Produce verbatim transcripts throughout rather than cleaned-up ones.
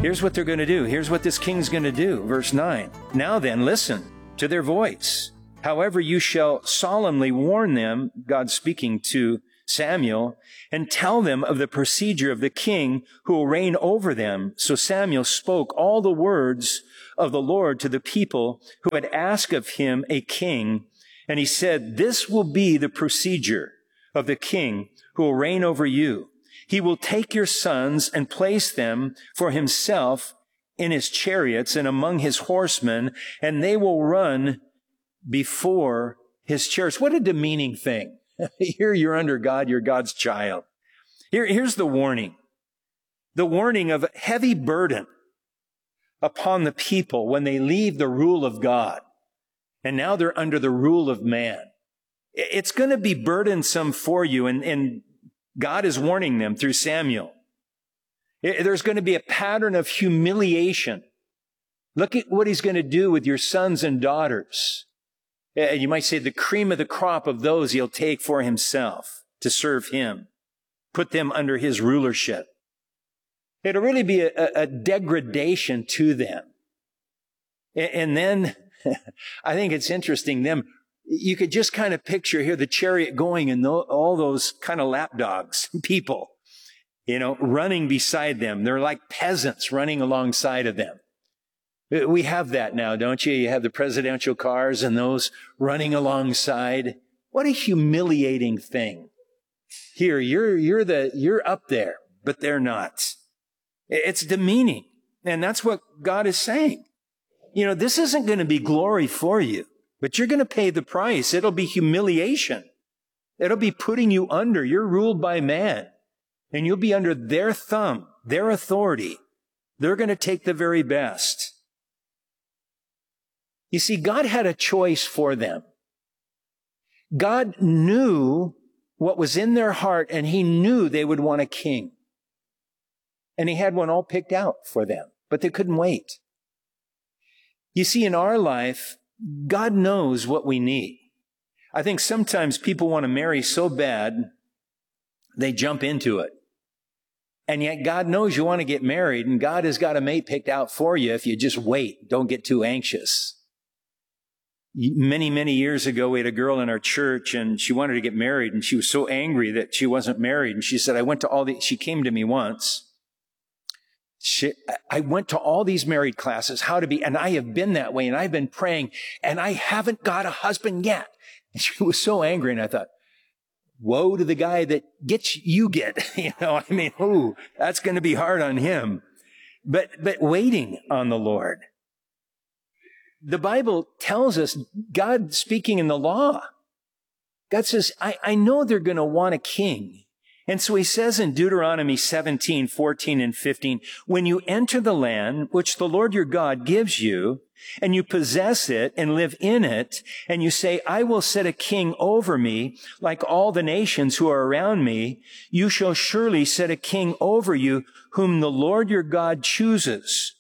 Here's what they're going to do. Here's what this king's going to do. Verse nine. Now then, listen to their voice. However, you shall solemnly warn them, God speaking to Samuel, and tell them of the procedure of the king who will reign over them. So Samuel spoke all the words of the Lord to the people who had asked of him a king. And he said, this will be the procedure of the king who will reign over you. He will take your sons and place them for himself in his chariots and among his horsemen, and they will run before his chariots. What a demeaning thing. Here you're under God, you're God's child. Here, here's the warning. The warning of heavy burden upon the people when they leave the rule of God. And now they're under the rule of man. It's going to be burdensome for you, and, and God is warning them through Samuel. There's going to be a pattern of humiliation. Look at what he's going to do with your sons and daughters. You might say the cream of the crop of those he'll take for himself to serve him, put them under his rulership. It'll really be a, a degradation to them. And then I think it's interesting, them, you could just kind of picture here the chariot going and all those kind of lapdogs, people, you know, running beside them. They're like peasants running alongside of them. We have that now, don't you? You have the presidential cars and those running alongside. What a humiliating thing. Here, you're, you're the, you're up there, but they're not. It's demeaning. And that's what God is saying. You know, this isn't going to be glory for you, but you're going to pay the price. It'll be humiliation. It'll be putting you under. You're ruled by man, and you'll be under their thumb, their authority. They're going to take the very best. You see, God had a choice for them. God knew what was in their heart, and he knew they would want a king. And he had one all picked out for them, but they couldn't wait. You see, in our life, God knows what we need. I think sometimes people want to marry so bad, they jump into it. And yet God knows you want to get married, and God has got a mate picked out for you if you just wait. Don't get too anxious. Many, many years ago, we had a girl in our church, and she wanted to get married, and she was so angry that she wasn't married. And she said, I went to all the, she came to me once. She, I went to all these married classes, how to be, and I have been that way, and I've been praying, and I haven't got a husband yet. And she was so angry, and I thought, woe to the guy that gets you get. You know, I mean, ooh, that's going to be hard on him. But, but waiting on the Lord. The Bible tells us, God speaking in the law, God says, I, I know they're going to want a king. And so he says in Deuteronomy seventeen, fourteen, and fifteen, when you enter the land which the Lord your God gives you, and you possess it and live in it, and you say, I will set a king over me like all the nations who are around me, you shall surely set a king over you whom the Lord your God chooses.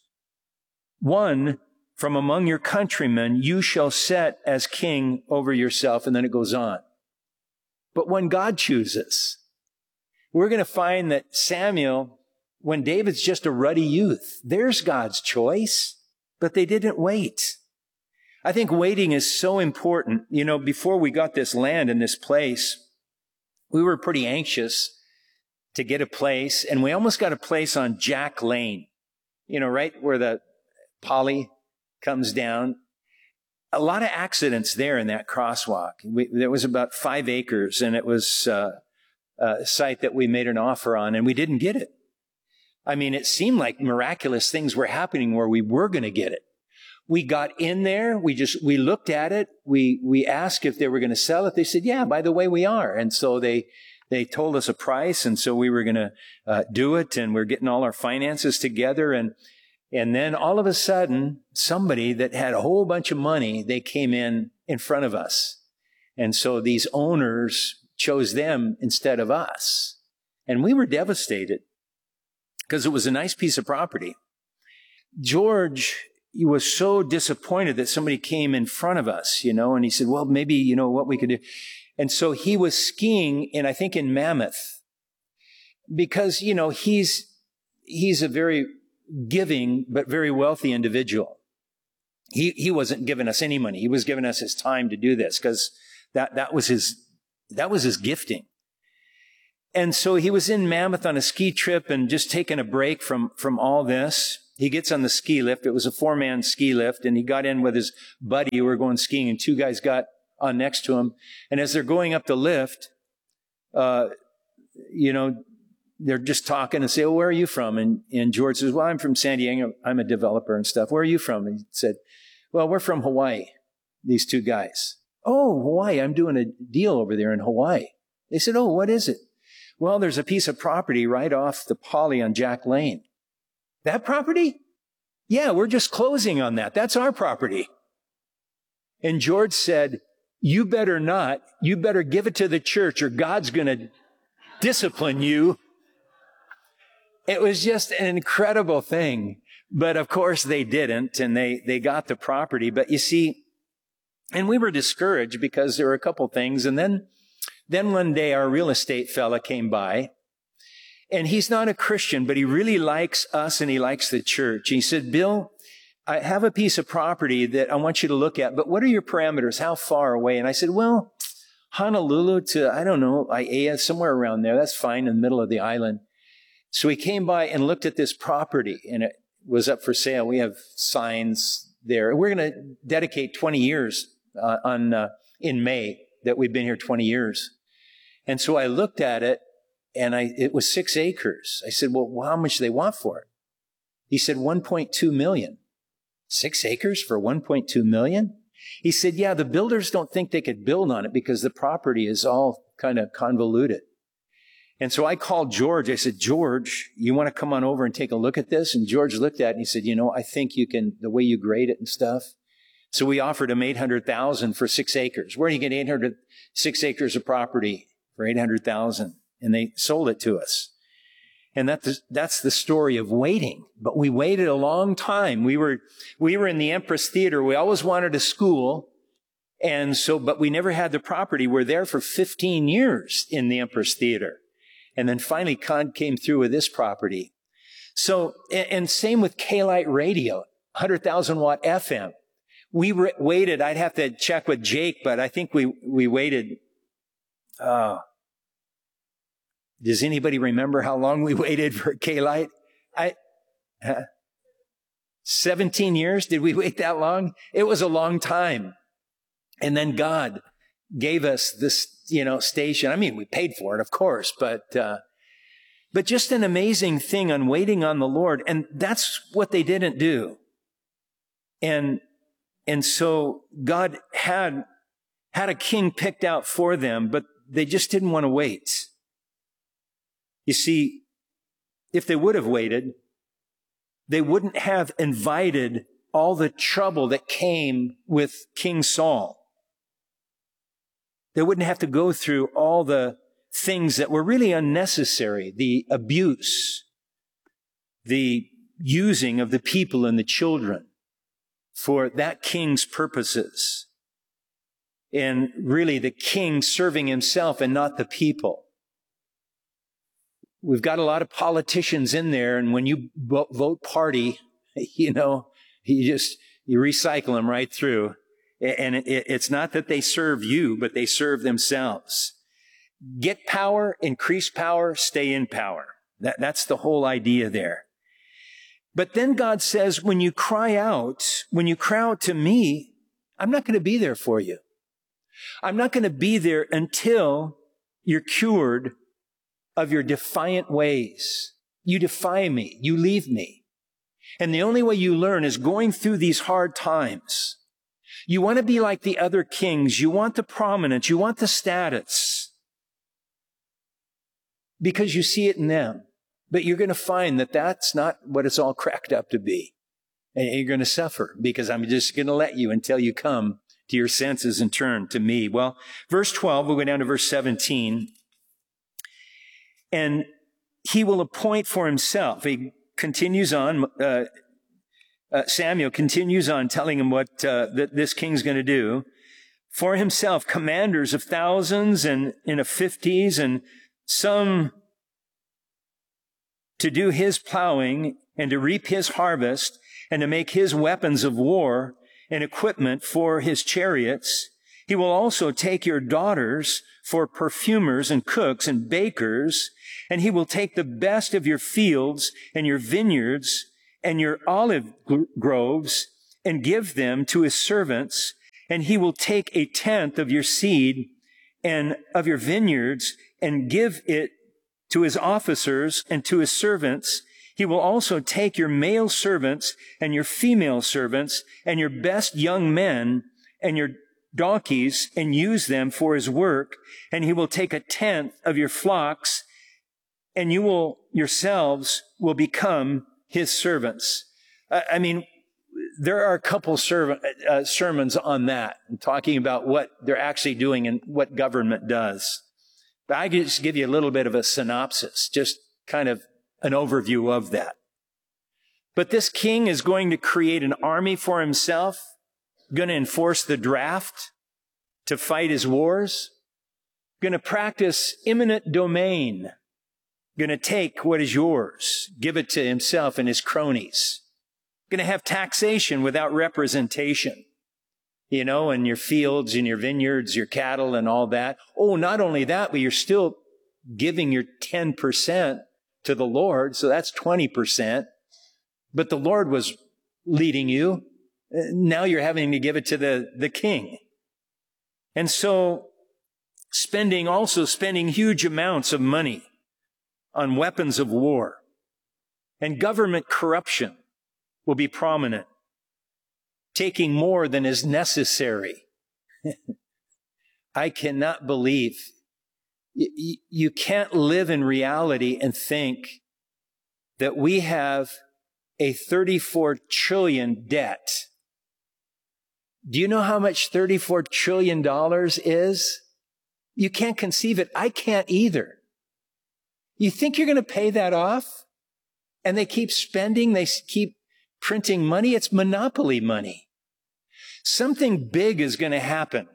One from among your countrymen you shall set as king over yourself. And then it goes on. But when God chooses, we're going to find that Samuel, when David's just a ruddy youth, there's God's choice, but they didn't wait. I think waiting is so important. You know, before we got this land and this place, we were pretty anxious to get a place, and we almost got a place on Jack Lane, you know, right where the Polly comes down. A lot of accidents there in that crosswalk. We, there was about five acres, and it was uh, a site that we made an offer on, and we didn't get it. I mean, it seemed like miraculous things were happening where we were going to get it. We got in there. We just, we looked at it. We, we asked if they were going to sell it. They said, yeah, by the way, we are. And so they, they told us a price. And so we were going to uh, do it. And we're getting all our finances together. And, and then all of a sudden, somebody that had a whole bunch of money, they came in in front of us. And so these owners chose them instead of us. And we were devastated, because it was a nice piece of property. George, he was so disappointed that somebody came in front of us, you know, and he said, well, maybe, you know, what we could do. And so he was skiing in, I think, in Mammoth, because, you know, he's, he's a very giving but very wealthy individual. He, he wasn't giving us any money. He was giving us his time to do this because that, that was his, that was his gifting. And so he was in Mammoth on a ski trip and just taking a break from, from all this. He gets on the ski lift. It was a four-man ski lift, and he got in with his buddy who were going skiing, and two guys got on next to him. And as they're going up the lift, uh, you know, they're just talking and say, "Oh, where are you from?" And, and George says, "Well, I'm from San Diego. I'm a developer and stuff." "Where are you from?" And he said, "Well, we're from Hawaii," these two guys. "Oh, Hawaii. I'm doing a deal over there in Hawaii." They said, "Oh, what is it?" "Well, there's a piece of property right off the Poly on Jack Lane." "That property?" "Yeah, we're just closing on that. That's our property." And George said, "You better not. You better give it to the church or God's going to discipline you." It was just an incredible thing. But of course they didn't, and they, they got the property. But you see, and we were discouraged because there were a couple things. And then, then one day our real estate fella came by, and he's not a Christian, but he really likes us and he likes the church. He said, "Bill, I have a piece of property that I want you to look at, but what are your parameters? How far away?" And I said, "Well, Honolulu to, I don't know, Aiea, somewhere around there. That's fine, in the middle of the island." So he came by and looked at this property, and it was up for sale. We have signs there. We're going to dedicate twenty years uh, on uh, in May that we've been here twenty years. And so I looked at it, and I it was six acres. I said, "Well, how much do they want for it?" He said, one point two million. Six acres for one point two million? He said, "Yeah, the builders don't think they could build on it because the property is all kind of convoluted." And so I called George. I said, "George, you want to come on over and take a look at this?" And George looked at it and he said, "You know, I think you can, the way you grade it and stuff." So we offered him eight hundred thousand dollars for six acres. Where do you get eight hundred, six acres of property for eight hundred thousand dollars? And they sold it to us. And that's, that's the story of waiting. But we waited a long time. We were, we were in the Empress Theater. We always wanted a school. And so, but we never had the property. We're there for fifteen years in the Empress Theater. And then finally, Con came through with this property. So, and, and same with K-Lite Radio, one hundred thousand watt F M. We re- waited, I'd have to check with Jake, but I think we, we waited, uh, does anybody remember how long we waited for K-Lite? I, uh, seventeen years? Did we wait that long? It was a long time. And then God gave us this, you know, station. I mean, we paid for it, of course, but, uh, but just an amazing thing on waiting on the Lord. And that's what they didn't do. And, and so God had, had a king picked out for them, but they just didn't want to wait. You see, if they would have waited, they wouldn't have invited all the trouble that came with King Saul. They wouldn't have to go through all the things that were really unnecessary, the abuse, the using of the people and the children for that king's purposes, and really the king serving himself and not the people. We've got a lot of politicians in there, and when you vote party, you know, you just, you recycle them right through. And it, it's not that they serve you, but they serve themselves. Get power, increase power, stay in power. That, that's the whole idea there. But then God says, when you cry out, when you cry out to me, I'm not going to be there for you. I'm not going to be there until you're cured of your defiant ways. You defy me. You leave me. And the only way you learn is going through these hard times. You want to be like the other kings. You want the prominence. You want the status. Because you see it in them. But you're going to find that that's not what it's all cracked up to be. And you're going to suffer because I'm just going to let you until you come to your senses and turn to me. Well, verse twelve, we'll go down to verse seventeen. And he will appoint for himself. He continues on. Uh, Uh, Samuel continues on telling him what uh, th- this king's going to do. For himself, commanders of thousands and in of fifties, and some to do his plowing and to reap his harvest and to make his weapons of war and equipment for his chariots. He will also take your daughters for perfumers and cooks and bakers, and he will take the best of your fields and your vineyards and your olive groves and give them to his servants, and he will take a tenth of your seed and of your vineyards and give it to his officers and to his servants. He will also take your male servants and your female servants and your best young men and your donkeys and use them for his work. And he will take a tenth of your flocks, and you will yourselves will become his servants. I mean, there are a couple servant, uh, sermons on that, talking about what they're actually doing and what government does. But I can just give you a little bit of a synopsis, just kind of an overview of that. But this king is going to create an army for himself, going to enforce the draft to fight his wars, going to practice eminent domain, going to take what is yours, give it to himself and his cronies, going to have taxation without representation, you know, and your fields and your vineyards, your cattle and all that. Oh, not only that, but you're still giving your ten percent to the Lord, so that's twenty percent. But the Lord was leading you. Now you're having to give it to the, the king. And so spending, also spending huge amounts of money on weapons of war. And government corruption will be prominent, taking more than is necessary. I cannot believe. You, you can't live in reality and think that we have a thirty-four trillion debt. Do you know how much thirty-four trillion dollars is? You can't conceive it. I can't either. You think you're going to pay that off? And they keep spending, they keep printing money. It's monopoly money. Something big is going to happen.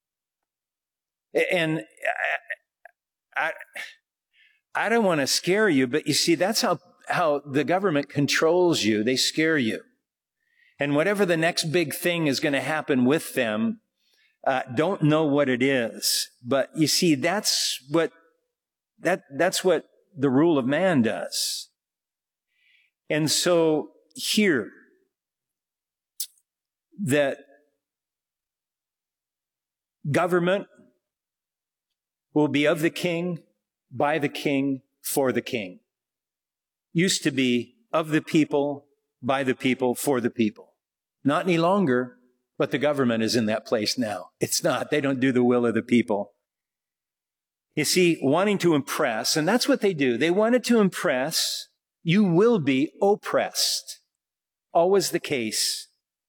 And I, I, I don't want to scare you, but you see, that's how, how the government controls you. They scare you. And whatever the next big thing is going to happen with them, uh, don't know what it is. But you see, that's what, that, that's what the rule of man does. And so here, that government will be of the king, by the king, for the king. Used to be of the people, by the people, for the people. Not any longer, but the government is in that place now. It's not. They don't do the will of the people. You see, wanting to impress, and that's what they do. They wanted to impress. You will be oppressed. Always the case.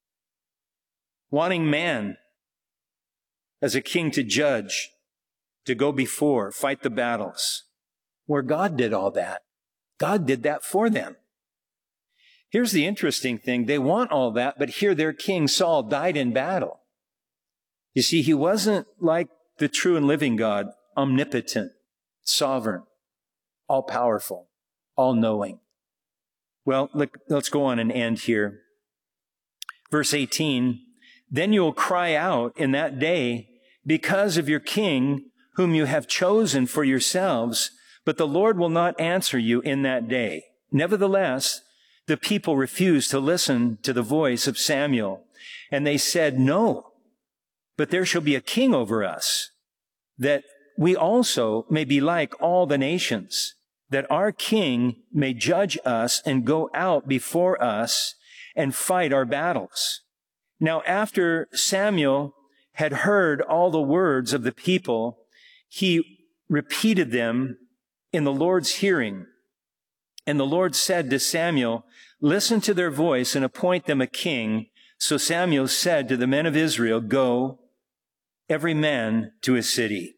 Wanting man as a king to judge, to go before, fight the battles, where God did all that. God did that for them. Here's the interesting thing. They want all that, but here their king Saul died in battle. You see, he wasn't like the true and living God, omnipotent, sovereign, all-powerful, all-knowing. Well, look, let's go on and end here. Verse eighteen, then you will cry out in that day because of your king whom you have chosen for yourselves, but the Lord will not answer you in that day. Nevertheless, the people refused to listen to the voice of Samuel, and they said, no, but there shall be a king over us, that we also may be like all the nations, that our king may judge us and go out before us and fight our battles. Now, after Samuel had heard all the words of the people, he repeated them in the Lord's hearing. And the Lord said to Samuel, listen to their voice and appoint them a king. So Samuel said to the men of Israel, go, every man to his city.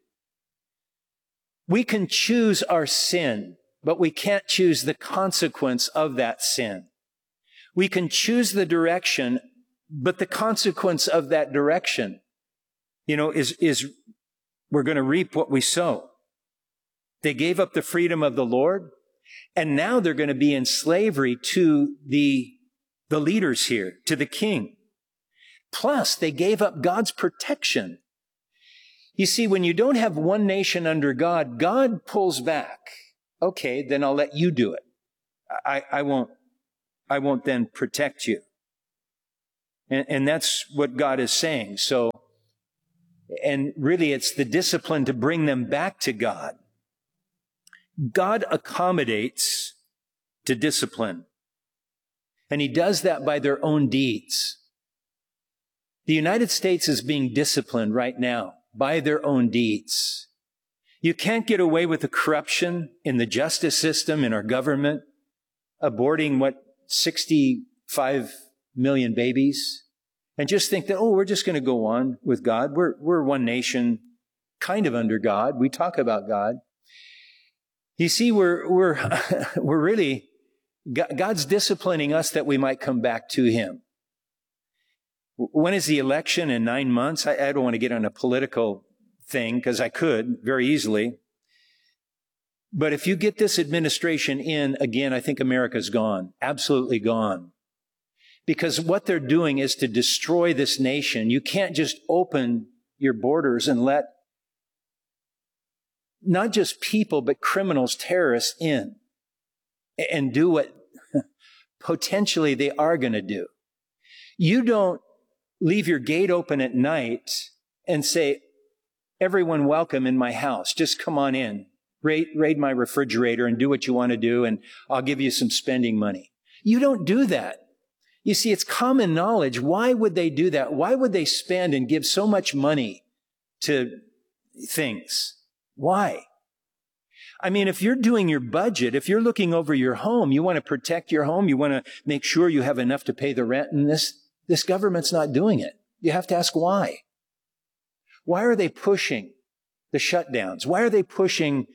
We can choose our sin, but we can't choose the consequence of that sin. We can choose the direction, but the consequence of that direction, you know, is, is we're going to reap what we sow. They gave up the freedom of the Lord. And now they're going to be in slavery to the, the leaders here, to the king. Plus, they gave up God's protection. You see, when you don't have one nation under God, God pulls back. Okay, then I'll let you do it. I, I won't, I won't then protect you. And, and that's what God is saying. So, and really it's the discipline to bring them back to God. God accommodates to discipline. And he does that by their own deeds. The United States is being disciplined right now by their own deeds. You can't get away with the corruption in the justice system, in our government, aborting, what, sixty-five million babies, and just think that, oh, we're just going to go on with God. We're, we're one nation kind of under God. We talk about God. You see, we're, we're, we're really, God's disciplining us that we might come back to him. When is the election? In nine months? I, I don't want to get on a political thing because I could very easily. But if you get this administration in, again, I think America's gone, absolutely gone. Because what they're doing is to destroy this nation. You can't just open your borders and let not just people, but criminals, terrorists in and do what potentially they are going to do. You don't leave your gate open at night and say, everyone welcome in my house. Just come on in, raid, raid my refrigerator and do what you want to do, and I'll give you some spending money. You don't do that. You see, it's common knowledge. Why would they do that? Why would they spend and give so much money to things? Why? I mean, if you're doing your budget, if you're looking over your home, you want to protect your home, you want to make sure you have enough to pay the rent, and this, this government's not doing it. You have to ask why. Why are they pushing the shutdowns? Why are they pushing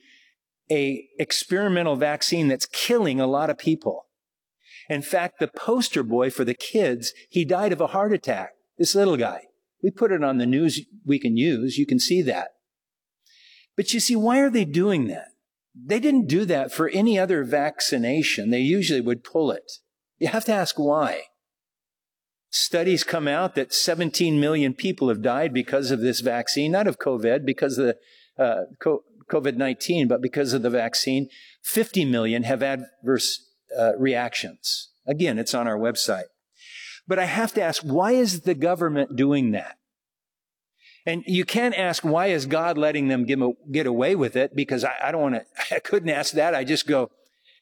a experimental vaccine that's killing a lot of people? In fact, the poster boy for the kids, he died of a heart attack. This little guy. We put it on the news we can use. You can see that. But you see, why are they doing that? They didn't do that for any other vaccination. They usually would pull it. You have to ask why. Studies come out that seventeen million people have died because of this vaccine, not of COVID, because of the uh, COVID nineteen, but because of the vaccine. fifty million have adverse uh, reactions. Again, it's on our website. But I have to ask, why is the government doing that? And you can't ask, why is God letting them get, get away with it? Because I, I don't want to, I couldn't ask that. I just go,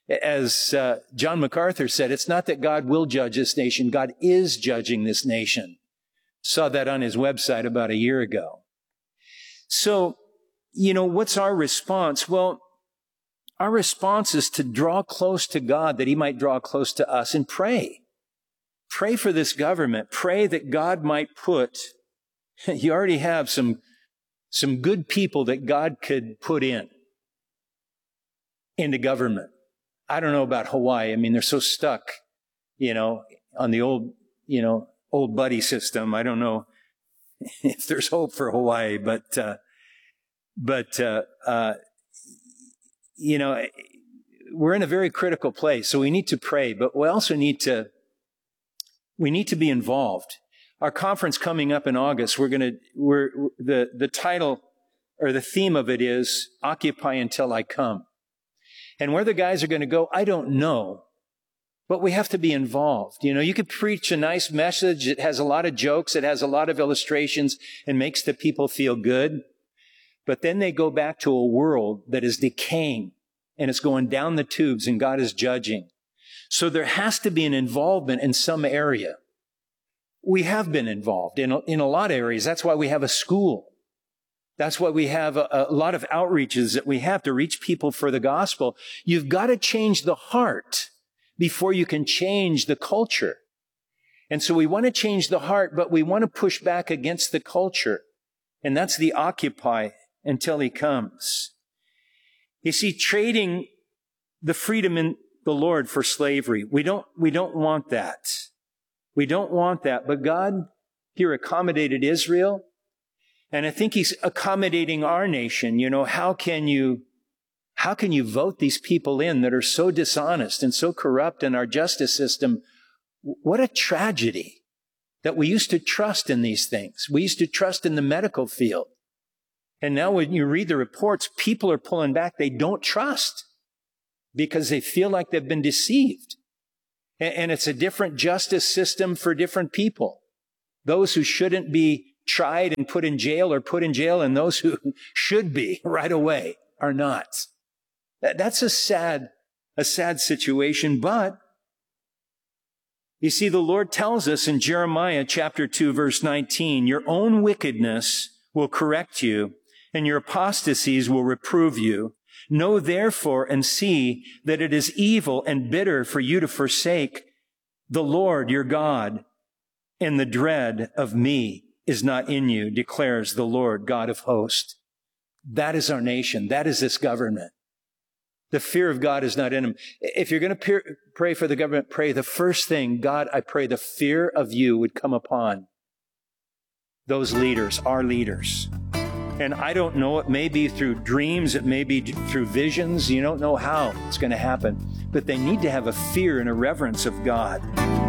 as uh, John MacArthur said, it's not that God will judge this nation. God is judging this nation. Saw that on his website about a year ago. So, you know, what's our response? Well, our response is to draw close to God that he might draw close to us and pray. Pray for this government. Pray that God might put, you already have some, some good people that God could put in, into government. I don't know about Hawaii. I mean, they're so stuck, you know, on the old, you know, old buddy system. I don't know if there's hope for Hawaii, but, uh, but, uh, uh, you know, we're in a very critical place. So we need to pray, but we also need to, we need to be involved. Our conference coming up in August, we're going to, we're, the, the title or the theme of it is Occupy Until I Come. And where the guys are going to go, I don't know, but we have to be involved. You know, you could preach a nice message. It has a lot of jokes. It has a lot of illustrations and makes the people feel good. But then they go back to a world that is decaying and it's going down the tubes and God is judging. So there has to be an involvement in some area. We have been involved in a, in a lot of areas. That's why we have a school. That's why we have a, a lot of outreaches that we have to reach people for the gospel. You've got to change the heart before you can change the culture. And so we want to change the heart, but we want to push back against the culture. And that's the occupy until he comes. You see, trading the freedom in the Lord for slavery, we don't, we don't want that. We don't want that. But God here accommodated Israel. And I think he's accommodating our nation. You know, how can you, How can you vote these people in that are so dishonest and so corrupt in our justice system? What a tragedy that we used to trust in these things. We used to trust in the medical field. And now when you read the reports, people are pulling back. They don't trust because they feel like they've been deceived. And it's a different justice system for different people. Those who shouldn't be tried and put in jail are put in jail, and those who should be right away are not. That's a sad, a sad situation. But you see, the Lord tells us in Jeremiah chapter two, verse nineteen, your own wickedness will correct you, and your apostasies will reprove you. Know therefore and see that it is evil and bitter for you to forsake the Lord your God, and the dread of me is not in you, declares the Lord God of hosts. That is our nation. That is this government. The fear of God is not in them. If you're going to pray for the government, pray the first thing, God, I pray the fear of you would come upon those leaders, our leaders. And I don't know, it may be through dreams, it may be through visions. You don't know how it's going to happen. But they need to have a fear and a reverence of God.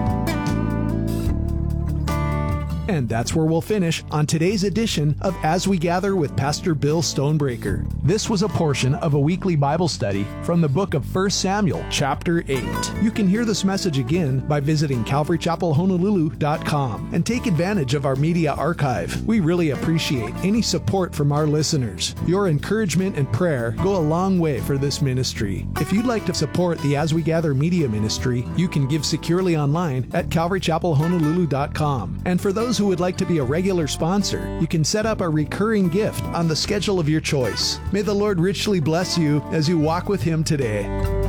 And that's where we'll finish on today's edition of As We Gather with Pastor Bill Stonebreaker. This was a portion of a weekly Bible study from the book of First Samuel, chapter eight. You can hear this message again by visiting calvary chapel honolulu dot com and take advantage of our media archive. We really appreciate any support from our listeners. Your encouragement and prayer go a long way for this ministry. If you'd like to support the As We Gather media ministry, you can give securely online at calvary chapel honolulu dot com. And for those who would like to be a regular sponsor, you can set up a recurring gift on the schedule of your choice. May the Lord richly bless you as you walk with Him today.